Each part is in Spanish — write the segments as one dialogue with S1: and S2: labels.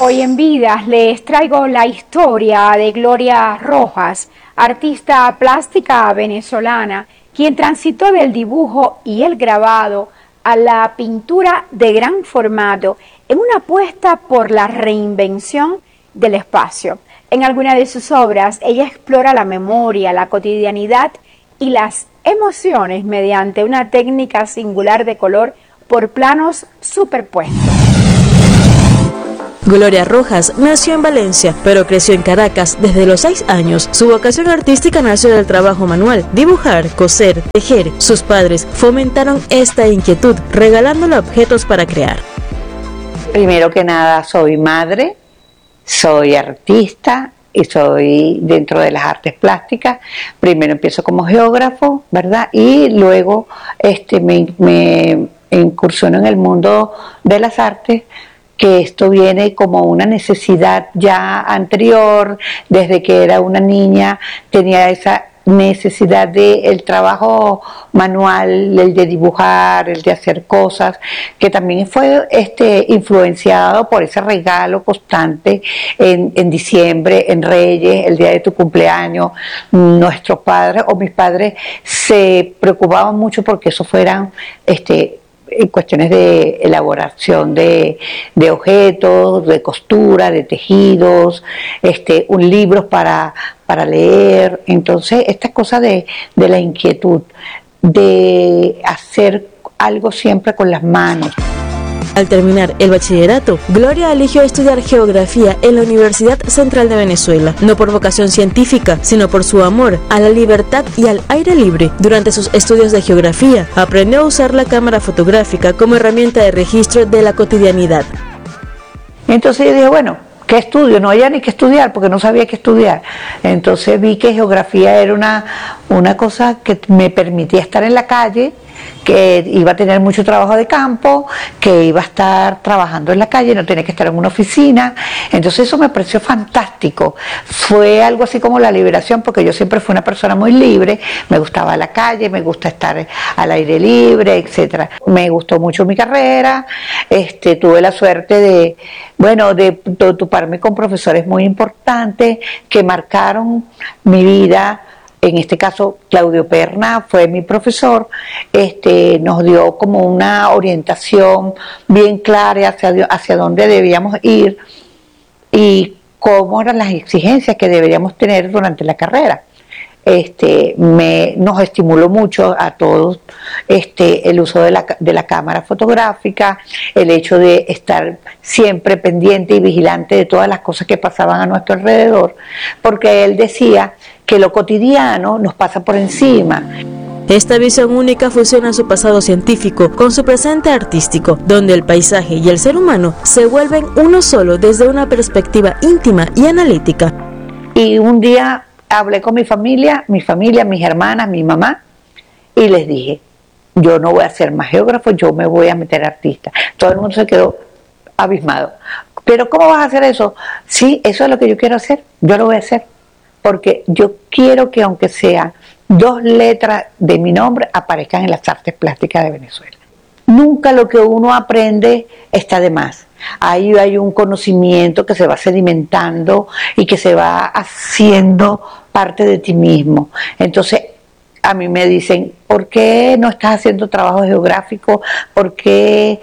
S1: Hoy en Vidas les traigo la historia de Gloria Rojas, artista plástica venezolana, quien transitó del dibujo y el grabado a la pintura de gran formato en una apuesta por la reinvención del espacio. En alguna de sus obras, ella explora la memoria, la cotidianidad y las emociones mediante una técnica singular de color por planos superpuestos.
S2: Gloria Rojas nació en Valencia, pero creció en Caracas desde los 6 años. Su vocación artística nació del trabajo manual, dibujar, coser, tejer. Sus padres fomentaron esta inquietud, regalándole objetos para crear.
S3: Primero que nada, soy madre, soy artista y soy dentro de las artes plásticas. Primero empiezo como geógrafo, ¿verdad? Y luego me incursiono en el mundo de las artes, que esto viene como una necesidad ya anterior. Desde que era una niña tenía esa necesidad del trabajo manual, el de dibujar, el de hacer cosas, que también fue influenciado por ese regalo constante en diciembre, en Reyes, el día de tu cumpleaños. Nuestros padres o mis padres se preocupaban mucho porque eso fueran en cuestiones de elaboración de objetos, de costura, de tejidos, libros para leer. Entonces, esta cosa de la inquietud, de hacer algo siempre con las manos.
S2: Al terminar el bachillerato, Gloria eligió estudiar geografía en la Universidad Central de Venezuela, no por vocación científica, sino por su amor a la libertad y al aire libre. Durante sus estudios de geografía, aprendió a usar la cámara fotográfica como herramienta de registro de la cotidianidad.
S3: Entonces yo dije, bueno, ¿qué estudio? No había ni que estudiar porque no sabía qué estudiar. Entonces vi que geografía era una cosa que me permitía estar en la calle, que iba a tener mucho trabajo de campo, que iba a estar trabajando en la calle, no tenía que estar en una oficina. Entonces eso me pareció fantástico. Fue algo así como la liberación, porque yo siempre fui una persona muy libre, me gustaba la calle, me gusta estar al aire libre, etcétera. Me gustó mucho mi carrera, tuve la suerte de toparme con profesores muy importantes que marcaron mi vida. En este caso, Claudio Perna fue mi profesor, nos dio como una orientación bien clara hacia dónde debíamos ir y cómo eran las exigencias que deberíamos tener durante la carrera. Nos estimuló mucho a todos el uso de la cámara fotográfica, el hecho de estar siempre pendiente y vigilante de todas las cosas que pasaban a nuestro alrededor, porque él decía que lo cotidiano nos pasa por encima.
S2: Esta visión única fusiona su pasado científico con su presente artístico, donde el paisaje y el ser humano se vuelven uno solo desde una perspectiva íntima y analítica.
S3: Y un día hablé con mi familia, mis hermanas, mi mamá, y les dije, yo no voy a ser más geógrafo, yo me voy a meter artista. Todo el mundo se quedó abismado. ¿Pero cómo vas a hacer eso? Sí, eso es lo que yo quiero hacer, yo lo voy a hacer. Porque yo quiero que aunque sea 2 letras de mi nombre aparezcan en las artes plásticas de Venezuela. Nunca lo que uno aprende está de más. Ahí hay un conocimiento que se va sedimentando y que se va haciendo parte de ti mismo. Entonces, a mí me dicen, ¿por qué no estás haciendo trabajo geográfico? ¿Por qué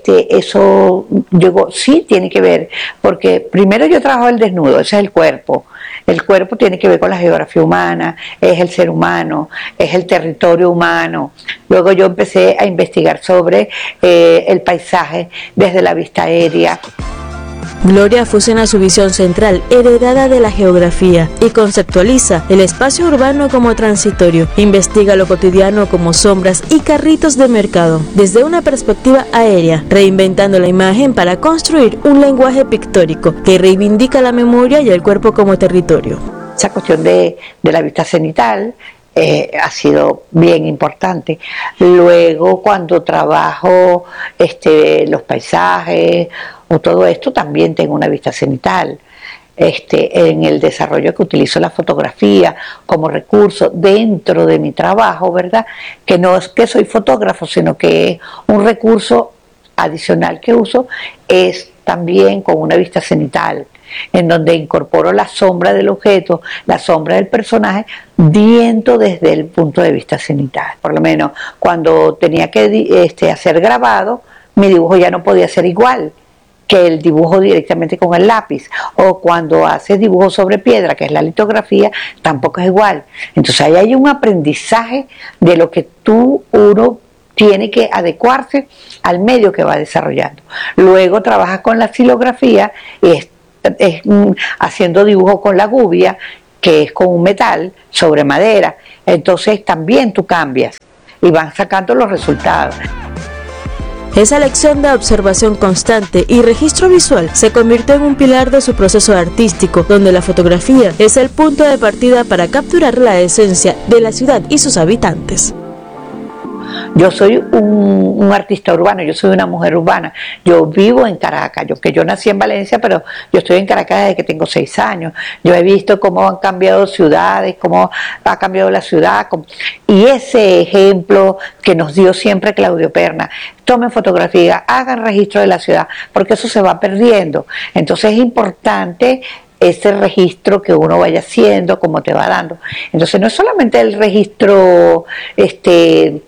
S3: eso? Yo digo, sí, tiene que ver, porque primero yo trabajo el desnudo, ese es el cuerpo. El cuerpo tiene que ver con la geografía humana, es el ser humano, es el territorio humano. Luego yo empecé a investigar sobre el paisaje desde la vista aérea.
S2: Gloria fusiona su visión central, heredada de la geografía, y conceptualiza el espacio urbano como transitorio. Investiga lo cotidiano como sombras y carritos de mercado, desde una perspectiva aérea, reinventando la imagen para construir un lenguaje pictórico que reivindica la memoria y el cuerpo como territorio.
S3: Esa cuestión de la vista cenital ha sido bien importante. Luego, cuando trabajo los paisajes o todo esto, también tengo una vista cenital. En el desarrollo que utilizo la fotografía como recurso dentro de mi trabajo, ¿verdad? Que no es que soy fotógrafo, sino que es un recurso adicional que uso, es también con una vista cenital, en donde incorporo la sombra del objeto, la sombra del personaje, viendo desde el punto de vista cenital. Por lo menos cuando tenía que hacer grabado, mi dibujo ya no podía ser igual que el dibujo directamente con el lápiz, o cuando haces dibujo sobre piedra, que es la litografía, tampoco es igual. Entonces ahí hay un aprendizaje de lo que uno tiene que adecuarse al medio que va desarrollando. Luego trabajas con la xilografía, haciendo dibujo con la gubia, que es con un metal sobre madera. Entonces también tú cambias y van sacando los resultados.
S2: Esa lección de observación constante y registro visual se convirtió en un pilar de su proceso artístico, donde la fotografía es el punto de partida para capturar la esencia de la ciudad y sus habitantes.
S3: Yo soy un artista urbano, yo soy una mujer urbana, yo vivo en Caracas, yo nací en Valencia, pero yo estoy en Caracas desde que tengo 6 años. Yo he visto cómo han cambiado ciudades, cómo ha cambiado la ciudad, y ese ejemplo que nos dio siempre Claudio Perna: tomen fotografía, hagan registro de la ciudad, porque eso se va perdiendo. Entonces es importante ese registro que uno vaya haciendo, como te va dando. Entonces no es solamente el registro de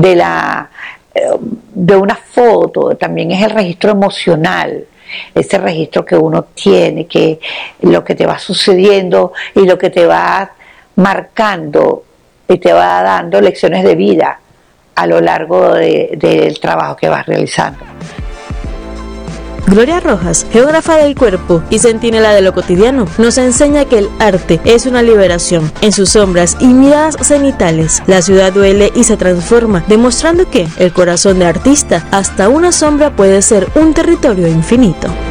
S3: una foto, también es el registro emocional, ese registro que uno tiene, que lo que te va sucediendo y lo que te va marcando y te va dando lecciones de vida a lo largo del trabajo que vas realizando.
S2: Gloria Rojas, geógrafa del cuerpo y centinela de lo cotidiano, nos enseña que el arte es una liberación. En sus sombras y miradas cenitales, la ciudad duele y se transforma, demostrando que el corazón de artista, hasta una sombra, puede ser un territorio infinito.